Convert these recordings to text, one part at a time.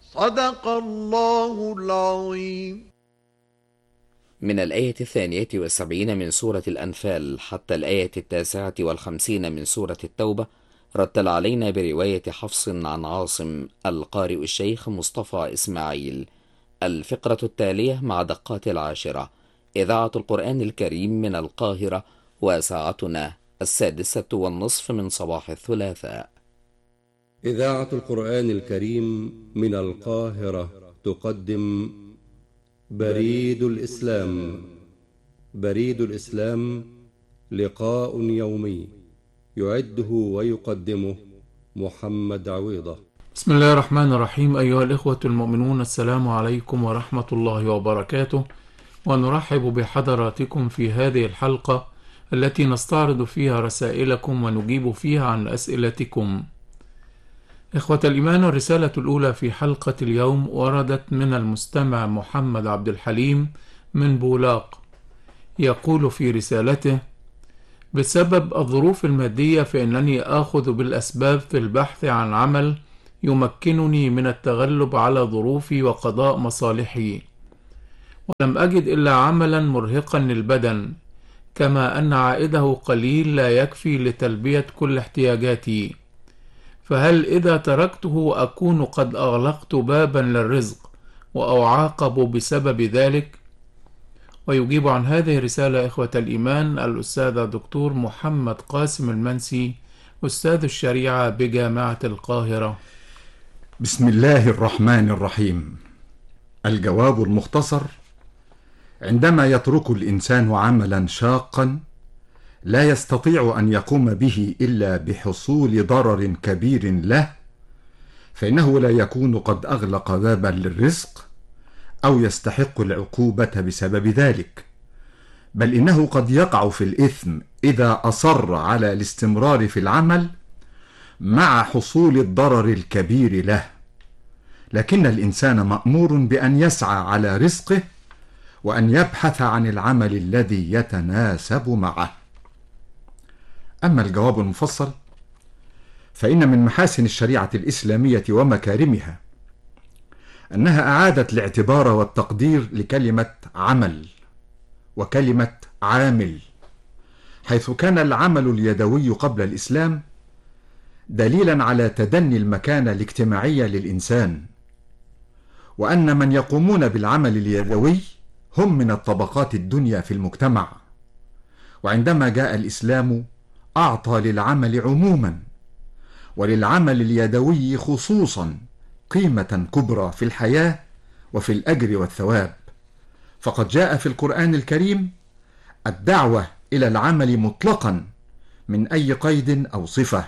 صدق الله العظيم. من الآية 72 من سورة الأنفال حتى الآية 59 من سورة التوبة، رتل علينا برواية حفص عن عاصم القارئ الشيخ مصطفى إسماعيل. الفقرة التالية مع دقات العاشرة، إذاعة القرآن الكريم من القاهرة، وساعتنا 6:30 من صباح الثلاثاء. إذاعة القرآن الكريم من القاهرة تقدم بريد الإسلام. بريد الإسلام لقاء يومي يعده ويقدمه محمد عويضة. بسم الله الرحمن الرحيم. أيها الإخوة المؤمنون، السلام عليكم ورحمة الله وبركاته، ونرحب بحضراتكم في هذه الحلقة التي نستعرض فيها رسائلكم ونجيب فيها عن أسئلتكم. إخوة الإيمان، الرسالة الأولى في حلقة اليوم وردت من المستمع محمد عبد الحليم من بولاق. يقول في رسالته: بسبب الظروف المادية فإنني آخذ بالأسباب في البحث عن عمل يمكنني من التغلب على ظروفي وقضاء مصالحي، ولم أجد إلا عملا مرهقا للبدن، كما أن عائده قليل لا يكفي لتلبية كل احتياجاتي، فهل إذا تركته أكون قد أغلقت بابا للرزق وأعاقب بسبب ذلك؟ ويجيب عن هذه الرسالة إخوة الإيمان الأستاذ دكتور محمد قاسم المنسي، أستاذ الشريعة بجامعة القاهرة. بسم الله الرحمن الرحيم. الجواب المختصر: عندما يترك الإنسان عملا شاقا لا يستطيع أن يقوم به إلا بحصول ضرر كبير له، فإنه لا يكون قد أغلق بابا للرزق أو يستحق العقوبة بسبب ذلك، بل إنه قد يقع في الإثم إذا أصر على الاستمرار في العمل مع حصول الضرر الكبير له. لكن الإنسان مأمور بأن يسعى على رزقه وأن يبحث عن العمل الذي يتناسب معه. أما الجواب المفصل، فإن من محاسن الشريعة الإسلامية ومكارمها أنها أعادت الاعتبار والتقدير لكلمة عمل وكلمة عامل، حيث كان العمل اليدوي قبل الإسلام دليلا على تدني المكانة الاجتماعية للإنسان، وأن من يقومون بالعمل اليدوي هم من الطبقات الدنيا في المجتمع. وعندما جاء الإسلام أعطى للعمل عموما وللعمل اليدوي خصوصا قيمة كبرى في الحياة وفي الأجر والثواب، فقد جاء في القرآن الكريم الدعوة إلى العمل مطلقا من أي قيد أو صفة.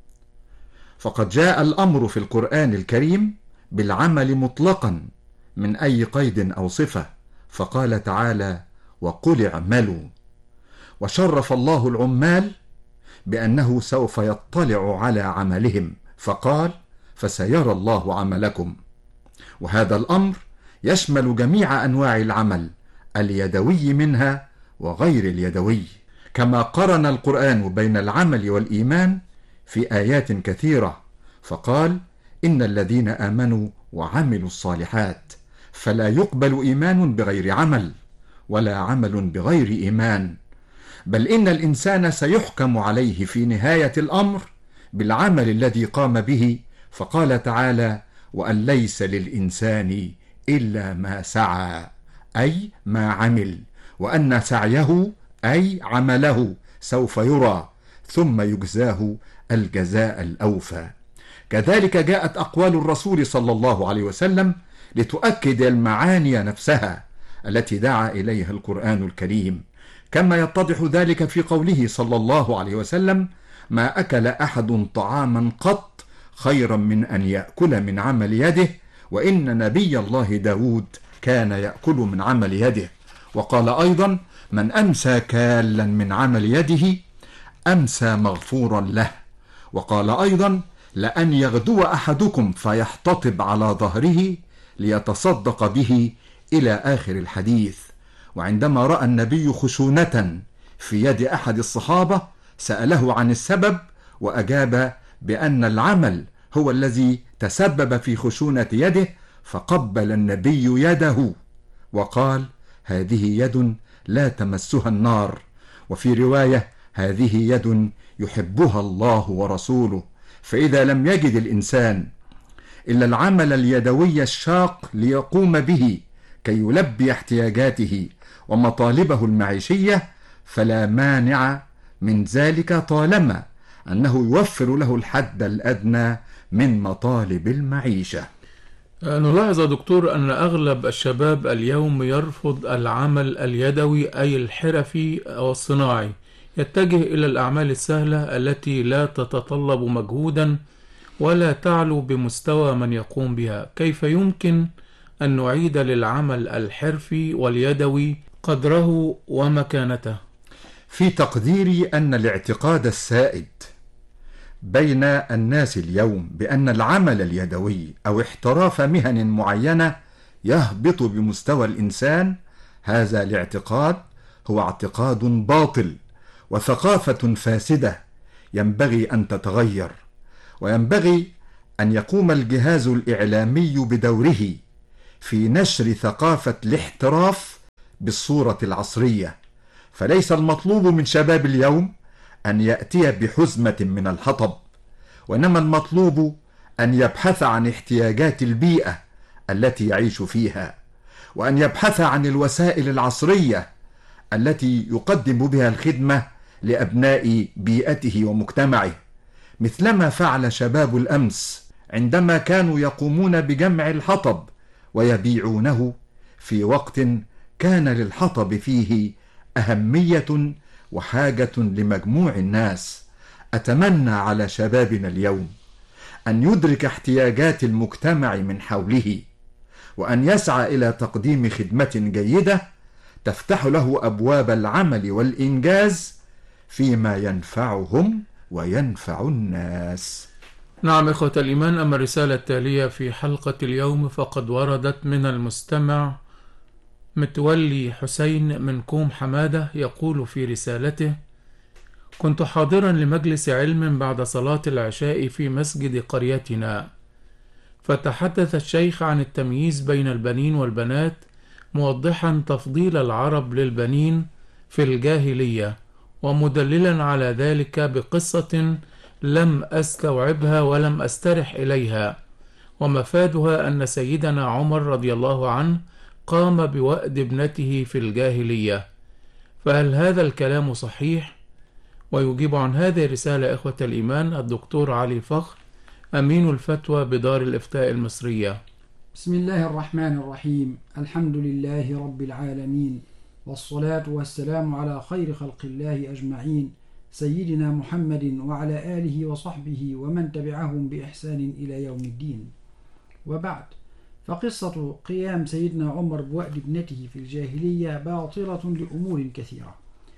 فقد جاء الأمر في القرآن الكريم بالعمل مطلقا من أي قيد أو صفة، فقال تعالى: وقل اعملوا. وشرف الله العمال بأنه سوف يطلع على عملهم، فقال: فسيرى الله عملكم. وهذا الأمر يشمل جميع أنواع العمل، اليدوي منها وغير اليدوي، كما قرن القرآن بين العمل والإيمان في آيات كثيرة، فقال: إن الذين آمنوا وعملوا الصالحات فلا يقبل إيمان بغير عمل ولا عمل بغير إيمان، بل إن الإنسان سيحكم عليه في نهاية الأمر بالعمل الذي قام به، فقال تعالى: وأن ليس للإنسان إلا ما سعى، أي ما عمل، وأن سعيه أي عمله سوف يرى ثم يجزاه الجزاء الأوفى. كذلك جاءت أقوال الرسول صلى الله عليه وسلم لتؤكد المعاني نفسها التي دعا إليها القرآن الكريم، كما يتضح ذلك في قوله صلى الله عليه وسلم: ما أكل أحد طعاما قط خيرا من أن يأكل من عمل يده، وإن نبي الله داود كان يأكل من عمل يده. وقال أيضا: من أمسى كالا من عمل يده أمسى مغفورا له. وقال أيضا: لأن يغدو أحدكم فيحتطب على ظهره ليتصدق به، إلى آخر الحديث. وعندما رأى النبي خشونة في يد أحد الصحابة سأله عن السبب، وأجاب بأن العمل هو الذي تسبب في خشونة يده، فقبل النبي يده وقال: هذه يد لا تمسها النار. وفي رواية: هذه يد يحبها الله ورسوله. فإذا لم يجد الإنسان إلا العمل اليدوي الشاق ليقوم به كي يلبي احتياجاته ومطالبه المعيشية، فلا مانع من ذلك طالما أنه يوفر له الحد الأدنى من مطالب المعيشة. نلاحظ يا دكتور أن أغلب الشباب اليوم يرفض العمل اليدوي أي الحرفي أو الصناعي، يتجه إلى الأعمال السهلة التي لا تتطلب مجهودا ولا تعلو بمستوى من يقوم بها. كيف يمكن أن نعيد للعمل الحرفي واليدوي قدره ومكانته؟ في تقديري أن الاعتقاد السائد بين الناس اليوم بأن العمل اليدوي أو احتراف مهن معينة يهبط بمستوى الإنسان، هذا الاعتقاد هو اعتقاد باطل وثقافة فاسدة ينبغي أن تتغير، وينبغي أن يقوم الجهاز الإعلامي بدوره في نشر ثقافة الاحتراف بالصورة العصرية. فليس المطلوب من شباب اليوم أن يأتي بحزمة من الحطب، وإنما المطلوب أن يبحث عن احتياجات البيئة التي يعيش فيها، وأن يبحث عن الوسائل العصرية التي يقدم بها الخدمة لأبناء بيئته ومجتمعه، مثلما فعل شباب الأمس عندما كانوا يقومون بجمع الحطب ويبيعونه في وقت كان للحطب فيه أهمية وحاجة لمجموع الناس. أتمنى على شبابنا اليوم أن يدرك احتياجات المجتمع من حوله، وأن يسعى إلى تقديم خدمة جيدة تفتح له أبواب العمل والإنجاز فيما ينفعهم وينفع الناس. نعم إخوة الإيمان، أما الرسالة التالية في حلقة اليوم فقد وردت من المستمع متولي حسين من كوم حمادة، يقول في رسالته: كنت حاضرا لمجلس علم بعد صلاة العشاء في مسجد قريتنا، فتحدث الشيخ عن التمييز بين البنين والبنات، موضحا تفضيل العرب للبنين في الجاهلية، ومدللا على ذلك بقصة لم أستوعبها ولم أسترح إليها، ومفادها أن سيدنا عمر رضي الله عنه قام بوأد ابنته في الجاهلية، فهل هذا الكلام صحيح؟ ويجيب عن هذه الرسالة إخوة الإيمان الدكتور علي فخر، أمين الفتوى بدار الإفتاء المصرية. بسم الله الرحمن الرحيم. الحمد لله رب العالمين، والصلاة والسلام على خير خلق الله أجمعين، سيدنا محمد وعلى آله وصحبه ومن تبعهم بإحسان إلى يوم الدين. وبعد، فقصة قيام سيدنا عمر بوأد ابنته في الجاهلية باطلة لأمور كثيرة،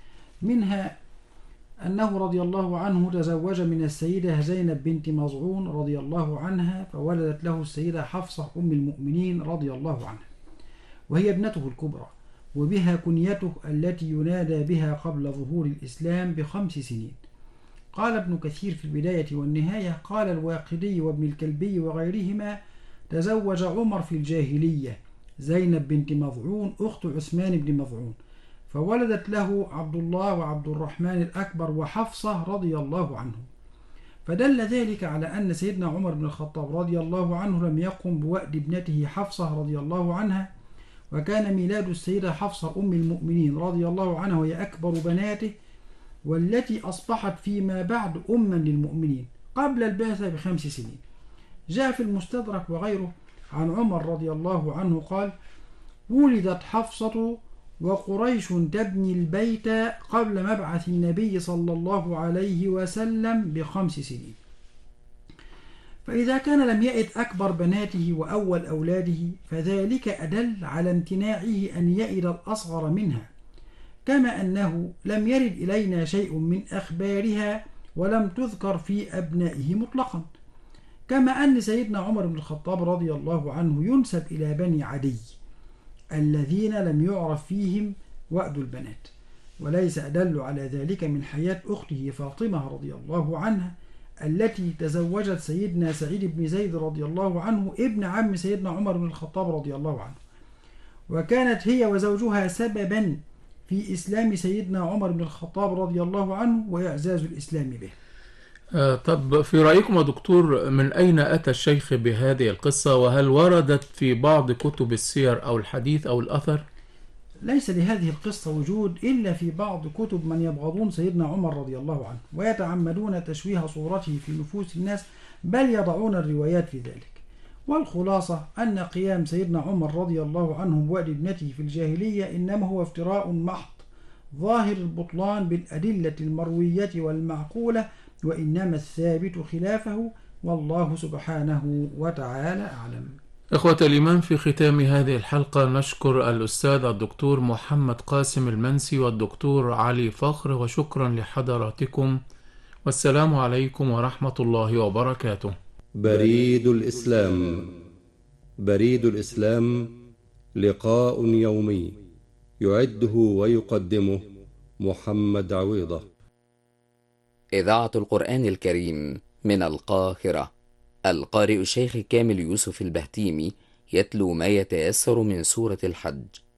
منها أنه رضي الله عنه تزوج من السيدة زينب بنت مظعون رضي الله عنها، فولدت له السيدة حفصة أم المؤمنين رضي الله عنها، وهي ابنته الكبرى، وبها كنيته التي ينادى بها قبل ظهور الإسلام ب5 سنين. قال ابن كثير في البداية والنهاية: قال الواقدي وابن الكلبي وغيرهما: تزوج عمر في الجاهلية زينب بنت مظعون أخت عثمان بن مظعون، فولدت له عبد الله وعبد الرحمن الأكبر وحفصة رضي الله عنهم، فدل ذلك على أن سيدنا عمر بن الخطاب رضي الله عنه لم يقم بوأد ابنته حفصة رضي الله عنها، وكان ميلاد السيدة حفصة أم المؤمنين رضي الله عنها وهي أكبر بناته، والتي أصبحت فيما بعد أما للمؤمنين، قبل البعثة ب5 سنين. جاء في المستدرك وغيره عن عمر رضي الله عنه قال: ولدت حفصة وقريش تبني البيت قبل مبعث النبي صلى الله عليه وسلم ب5 سنين. فإذا كان لم يئد أكبر بناته وأول أولاده، فذلك أدل على امتناعه أن يئد الأصغر منها، كما أنه لم يرد إلينا شيء من أخبارها ولم تذكر في أبنائه مطلقا، كما أن سيدنا عمر بن الخطاب رضي الله عنه ينسب إلى بني عدي الذين لم يعرف فيهم وأد البنات، وليس أدل على ذلك من حياة أخته فاطمة رضي الله عنها التي تزوجت سيدنا سعيد بن زيد رضي الله عنه ابن عم سيدنا عمر بن الخطاب رضي الله عنه، وكانت هي وزوجها سببا في إسلام سيدنا عمر بن الخطاب رضي الله عنه وإعزاز الإسلام به. طب في رأيكم يا دكتور، من أين أتى الشيخ بهذه القصة، وهل وردت في بعض كتب السير أو الحديث أو الأثر؟ ليس لهذه القصة وجود إلا في بعض كتب من يبغضون سيدنا عمر رضي الله عنه ويتعمدون تشويه صورته في نفوس الناس، بل يضعون الروايات في ذلك. والخلاصة أن قيام سيدنا عمر رضي الله عنه بوأد ابنته في الجاهلية إنما هو افتراء محض ظاهر البطلان بالأدلة المروية والمعقولة، وإنما الثابت خلافه، والله سبحانه وتعالى أعلم. إخوة الإيمان، في ختام هذه الحلقة نشكر الأستاذ الدكتور محمد قاسم المنسي والدكتور علي فخر، وشكرا لحضراتكم، والسلام عليكم ورحمة الله وبركاته. بريد الإسلام. بريد الإسلام لقاء يومي يعده ويقدمه محمد عويضة. إذاعة القرآن الكريم من القاهرة. القارئ الشيخ كامل يوسف البهتيمي يتلو ما يتيسر من سورة الحج.